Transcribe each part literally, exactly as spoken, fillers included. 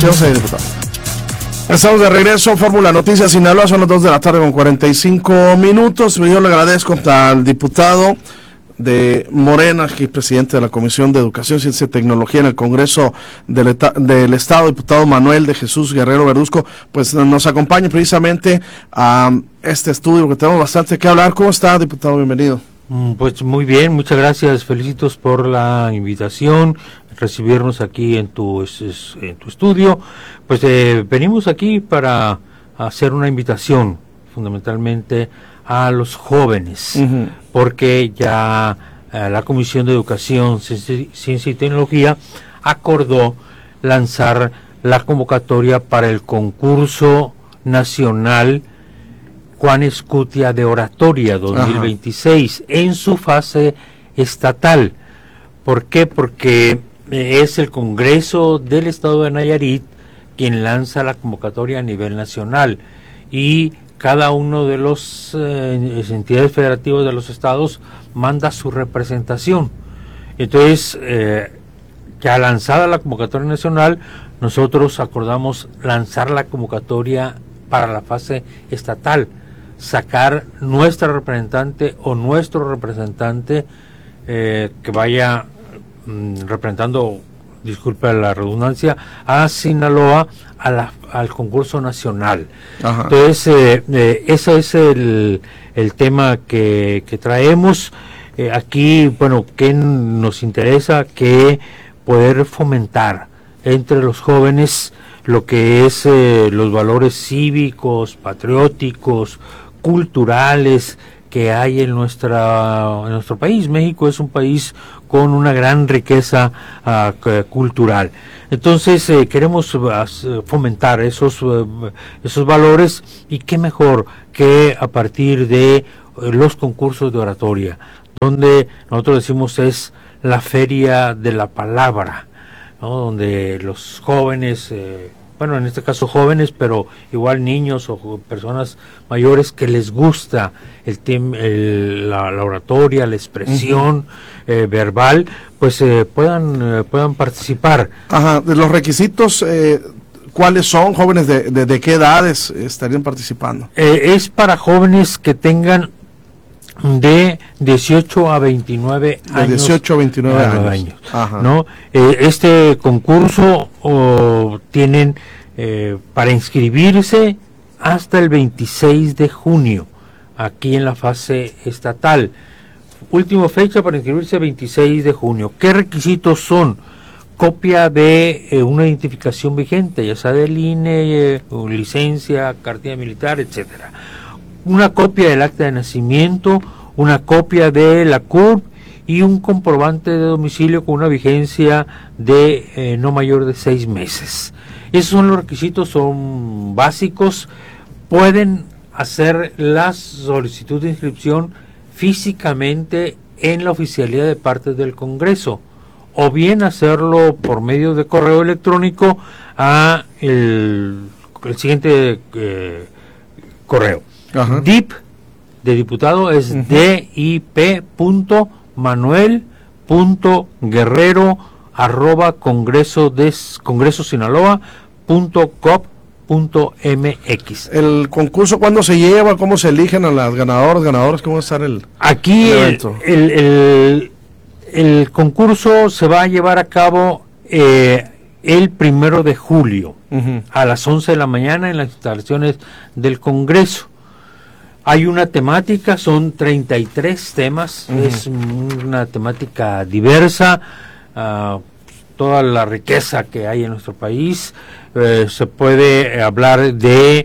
Escuchemos ahí, diputado. Estamos de regreso, Fórmula Noticias Sinaloa, son las dos de la tarde con cuarenta y cinco minutos. Yo le agradezco al diputado de Morena, que es presidente de la Comisión de Educación, Ciencia y Tecnología en el Congreso del, del Estado, diputado Manuel de Jesús Guerrero Verduzco, pues nos acompaña precisamente a este estudio, porque tenemos bastante que hablar. ¿Cómo está, diputado? Bienvenido. Pues muy bien, muchas gracias, felicitos por la invitación, recibirnos aquí en tu, en tu estudio. Pues eh, venimos aquí para hacer una invitación fundamentalmente a los jóvenes, uh-huh. porque ya eh, la Comisión de Educación, Ciencia y Tecnología acordó lanzar la convocatoria para el concurso nacional Juan Escutia de Oratoria dos mil veintiséis, ajá, en su fase estatal. ¿Por qué? Porque es el Congreso del Estado de Nayarit quien lanza la convocatoria a nivel nacional y cada uno de los eh, entidades federativas de los estados manda su representación. Entonces, eh, ya lanzada la convocatoria nacional, nosotros acordamos lanzar la convocatoria para la fase estatal, sacar nuestra representante o nuestro representante eh, que vaya mm, representando, disculpe la redundancia, a Sinaloa a la, al concurso nacional. Ajá. Entonces, eh, eh, ese es el, el tema que, que traemos. Eh, aquí, bueno, ¿qué nos interesa? Que poder fomentar entre los jóvenes lo que es eh, los valores cívicos, patrióticos, culturales que hay en nuestra en nuestro país. México es un país con una gran riqueza uh, cultural. Entonces eh, queremos uh, fomentar esos uh, esos valores, y qué mejor que a partir de uh, los concursos de oratoria, donde nosotros decimos es la feria de la palabra, ¿no? Donde los jóvenes eh, bueno, en este caso jóvenes, pero igual niños o personas mayores que les gusta el tem, el, la, la oratoria, la expresión uh-huh. eh, verbal, pues eh, puedan eh, puedan participar. Ajá, de los requisitos, eh, ¿cuáles son? ¿Jóvenes de, de, de qué edades estarían participando? Eh, es para jóvenes que tengan de dieciocho a veintinueve años. De dieciocho a veintinueve años. años Ajá. ¿No? Eh, este concurso oh, tienen eh, para inscribirse hasta el veintiséis de junio, aquí en la fase estatal. Última fecha para inscribirse, veintiséis de junio. ¿Qué requisitos son? Copia de eh, una identificación vigente, ya sea del I N E, eh, licencia, cartilla militar, etcétera. Una copia del acta de nacimiento, una copia de la C U R P y un comprobante de domicilio con una vigencia de eh, no mayor de seis meses. Esos son los requisitos, son básicos. Pueden hacer la solicitud de inscripción físicamente en la oficialía de partes del Congreso, o bien hacerlo por medio de correo electrónico a el, el siguiente eh, correo. Ajá. D I P de diputado es uh-huh. dip punto manuel punto guerrero arroba congreso des, congreso sinaloa punto gov punto mx. ¿El concurso cuándo se lleva? ¿Cómo se eligen a las ganadoras, ganadores? ¿Cómo va a estar el Aquí el, evento? El, el, el, el concurso se va a llevar a cabo eh, el primero de julio uh-huh. a las once de la mañana en las instalaciones del Congreso. Hay una temática, son treinta y tres temas, uh-huh. es una temática diversa, uh, toda la riqueza que hay en nuestro país. Eh, se puede hablar de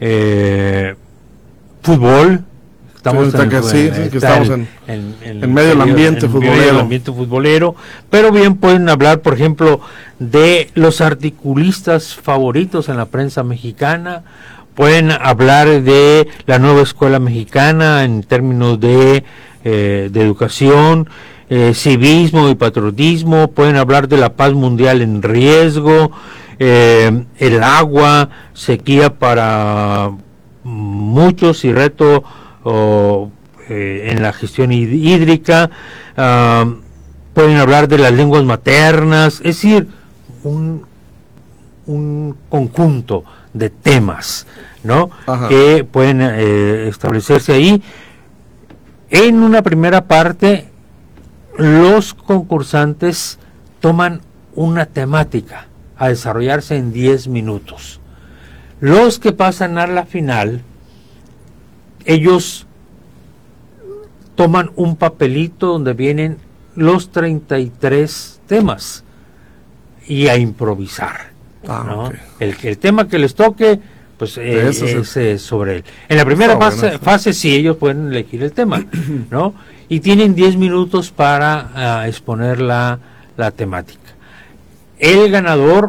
eh, fútbol. Estamos sí, en, que, sí, sí, que estamos en, en, en, en medio del ambiente en futbolero. Medio del ambiente futbolero. Pero bien pueden hablar, por ejemplo, de los articulistas favoritos en la prensa mexicana. Pueden hablar de la nueva escuela mexicana en términos de, eh, de educación, eh, civismo y patriotismo. Pueden hablar de la paz mundial en riesgo, eh, el agua, sequía para muchos y reto oh, eh, en la gestión hídrica. Uh, pueden hablar de las lenguas maternas, es decir, un un conjunto de temas, ¿no? Ajá. Que pueden eh, establecerse ahí. En una primera parte, los concursantes toman una temática a desarrollarse en diez minutos. Los que pasan a la final, ellos toman un papelito donde vienen los treinta y tres temas y a improvisar, Ah, ¿no? okay. el, el tema que les toque, pues eh, Ese es es eh, sobre él. En la primera Está fase, bueno. fase sí, ellos pueden elegir el tema, ¿no? Y tienen diez minutos para uh, exponer la, la temática. El ganador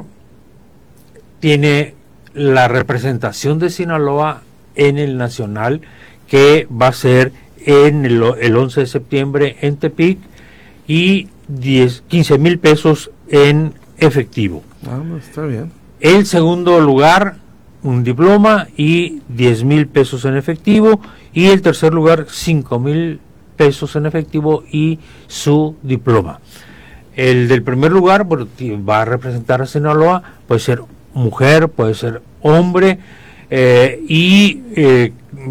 tiene la representación de Sinaloa en el nacional, que va a ser en el, el once de septiembre en Tepic, y diez, quince mil pesos en efectivo. Ah, no, está bien. El segundo lugar, un diploma y diez mil pesos en efectivo, y el tercer lugar, cinco mil pesos en efectivo y su diploma. El del primer lugar, bueno, va a representar a Sinaloa, puede ser mujer, puede ser hombre, eh, y eh,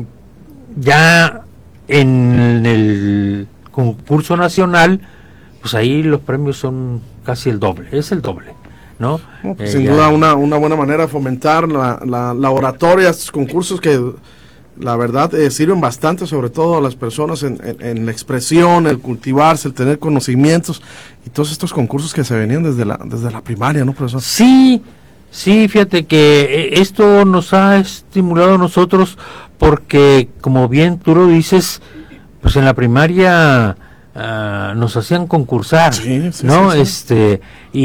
ya en el concurso nacional, pues ahí los premios son casi el doble, es el doble, ¿no? No, pues Eh, sin ya- duda una, una buena manera de fomentar la, la, la oratoria, estos concursos que la verdad eh, sirven bastante, sobre todo a las personas en, en, en la expresión, el cultivarse, el tener conocimientos, y todos estos concursos que se venían desde la, desde la primaria, ¿no, profesor? Sí, sí, fíjate que eh, esto nos ha estimulado a nosotros porque, como bien tú lo dices, pues en la primaria ah, nos hacían concursar, Sí, sí, ¿no? sí, sí. Este,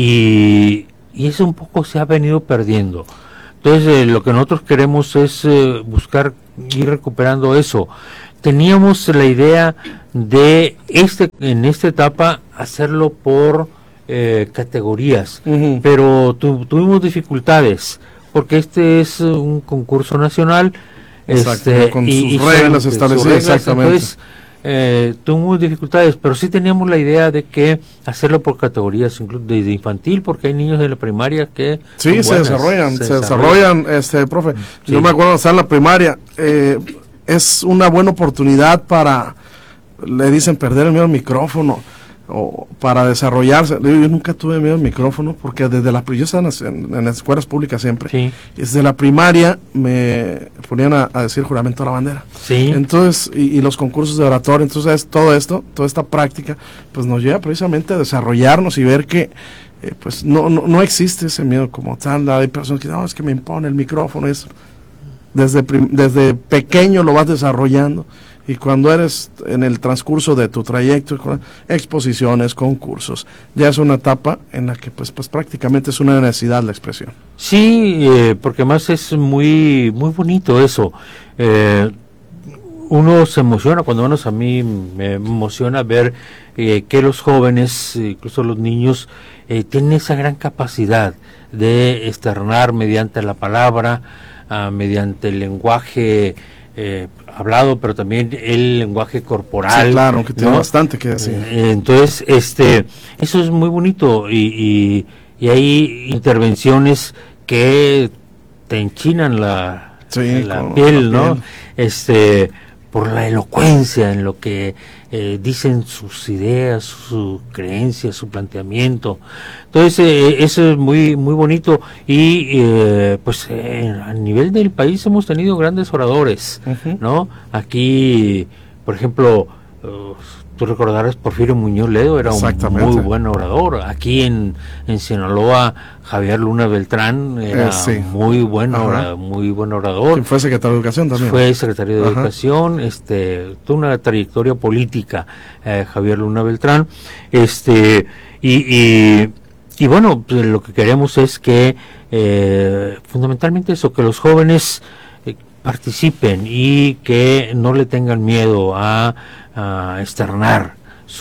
y, y eso un poco se ha venido perdiendo. Entonces, eh, lo que nosotros queremos es eh, buscar ir recuperando eso. Teníamos la idea de este en esta etapa hacerlo por eh, categorías, Ujú. pero tu- tuvimos dificultades porque este es eh, un concurso nacional, Exacto, este, con y- sus y reglas solamente establecidas, sus reglas. exactamente. Entonces, eh, tuvimos dificultades, pero sí teníamos la idea de que hacerlo por categorías, incluso desde infantil, porque hay niños de la primaria que Sí, son se buenas, desarrollan, se, desarrollan, este, profe. Sí. Yo me acuerdo de estar en la primaria, eh, es una buena oportunidad para, le dicen, perder el miedo al micrófono, o para desarrollarse. Le digo, yo nunca tuve miedo al micrófono, porque desde la, yo estaba en, en las escuelas públicas siempre, Sí, desde la primaria me ponían a, a decir juramento a la bandera. sí. Entonces, y, y los concursos de oratoria, entonces todo esto, toda esta práctica, pues nos lleva precisamente a desarrollarnos y ver que eh, pues no, no, no existe ese miedo como tal. Hay personas que dicen, no, es que me impone el micrófono, es desde, prim- desde pequeño lo vas desarrollando, y cuando eres en el transcurso de tu trayecto, con exposiciones, concursos, ya es una etapa en la que pues, pues prácticamente es una necesidad la expresión. Sí, eh, porque además es muy muy bonito eso. Eh, uno se emociona, cuando menos a mí me emociona ver eh, que los jóvenes, incluso los niños, eh, tienen esa gran capacidad de externar mediante la palabra, ah, mediante el lenguaje eh, hablado, pero también el lenguaje corporal. Sí, claro, que tiene ¿no? bastante que decir. Eh, entonces, este, eso es muy bonito, y, y, y hay intervenciones que te enchinan la, Sí, la con piel, la ¿no? piel. Este, por la elocuencia en lo que eh, dicen sus ideas, su creencia, su planteamiento. Entonces, eh, eso es muy muy bonito, y eh, pues eh, a nivel del país hemos tenido grandes oradores, Ujú. ¿no? Aquí, por ejemplo, uh, tú recordarás, Porfirio Muñoz Ledo era un Exactamente. muy buen orador. Aquí en, en Sinaloa, Javier Luna Beltrán era Eh, sí. muy buen Ajá. ora- muy buen orador. Quien fue secretario de Educación también. Fue secretario de Ajá. Educación, este, tuvo una trayectoria política, eh, Javier Luna Beltrán, este, y, y, y bueno, pues, lo que queremos es que, eh, fundamentalmente eso, que los jóvenes eh, participen y que no le tengan miedo a, a externar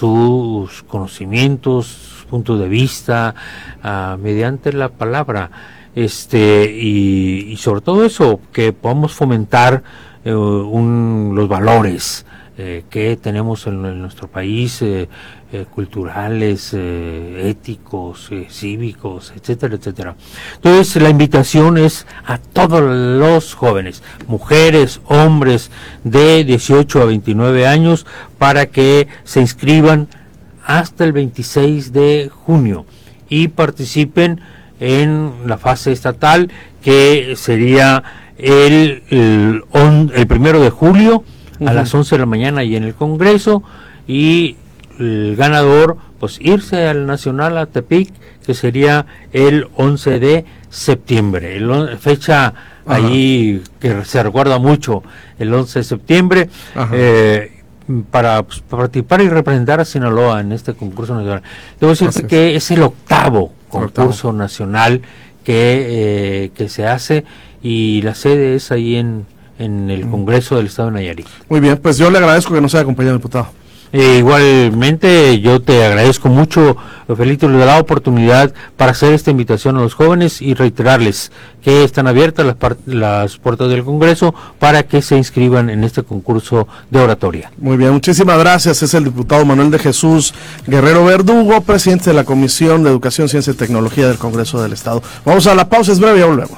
sus conocimientos, sus puntos de vista, ah, mediante la palabra, este, y, y sobre todo eso, que podamos fomentar eh, un, los valores, eh, que tenemos en, en nuestro país, eh, eh, culturales, eh, éticos, eh, cívicos, etcétera, etcétera. Entonces la invitación es a todos los jóvenes, mujeres, hombres de dieciocho a veintinueve años, para que se inscriban hasta el veintiséis de junio y participen en la fase estatal, que sería el, el, on, el primero de julio uh-huh. a las once de la mañana y en el Congreso, y el ganador pues irse al nacional a Tepic, que sería el once de septiembre, el, fecha uh-huh. allí que se recuerda mucho, el once de septiembre, uh-huh. eh, para pues, participar y representar a Sinaloa en este concurso nacional. Debo decirte que es el octavo concurso octavo. nacional que, eh, que se hace, y la sede es ahí en, en el Congreso del Estado de Nayarit. Muy bien, pues yo le agradezco que nos haya acompañado, diputado. Eh, igualmente, yo te agradezco mucho, Felito, le da la oportunidad para hacer esta invitación a los jóvenes y reiterarles que están abiertas las, par- las puertas del Congreso para que se inscriban en este concurso de oratoria. Muy bien, muchísimas gracias. Es el diputado Manuel de Jesús Guerrero Verdugo, presidente de la Comisión de Educación, Ciencia y Tecnología del Congreso del Estado. Vamos a la pausa, es breve y ya volvemos.